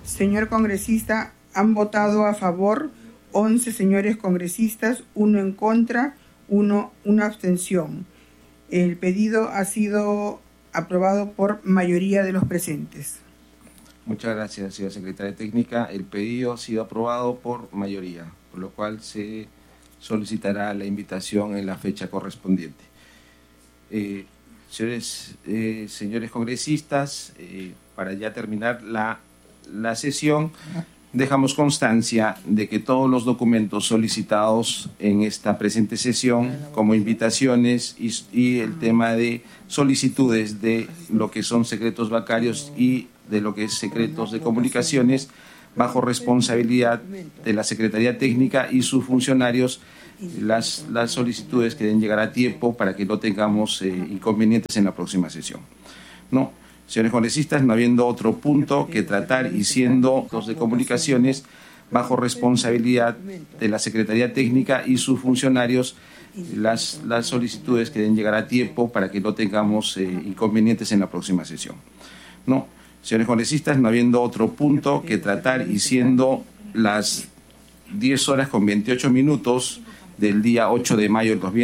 Señor congresista, han votado a favor 11 señores congresistas, 1 en contra, una abstención. El pedido ha sido aprobado por mayoría de los presentes. Muchas gracias, señora secretaria técnica. El pedido ha sido aprobado por mayoría, por lo cual se solicitará la invitación en la fecha correspondiente. Señores congresistas, para ya terminar la sesión, dejamos constancia de que todos los documentos solicitados en esta presente sesión, como invitaciones y el tema de solicitudes de lo que son secretos bancarios y de lo que es secretos de comunicaciones, bajo responsabilidad de la Secretaría Técnica y sus funcionarios, las solicitudes que deben llegar a tiempo para que no tengamos inconvenientes en la próxima sesión. No, señores congresistas, no habiendo otro punto que tratar y siendo los de comunicaciones bajo responsabilidad de la Secretaría Técnica y sus funcionarios, las solicitudes que deben llegar a tiempo para que no tengamos inconvenientes en la próxima sesión. No, señores congresistas, no habiendo otro punto que tratar y siendo las 10:28 del día 8 de mayo del 2020,